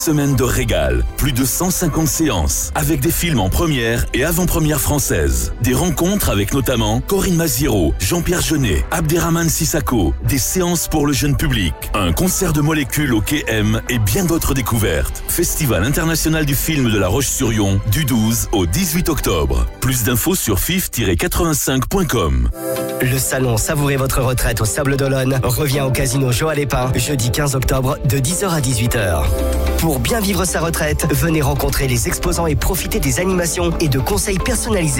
Semaine de régal, plus de 150 séances, avec des films en première et avant-première française. Des rencontres avec notamment Corinne Maziero, Jean-Pierre Jeunet, Abderrahmane Sissako, des séances pour le jeune public, un concert de molécules au Quai M et bien d'autres découvertes. Festival international du film de La Roche-sur-Yon, du 12 au 18 octobre. Plus d'infos sur fif-85.com. Le salon Savourez votre retraite au Sable d'Olonne revient au Casino Joe Lépin, jeudi 15 octobre de 10h à 18h. Pour bien vivre sa retraite, venez rencontrer les exposants et profiter des animations et de conseils personnalisés.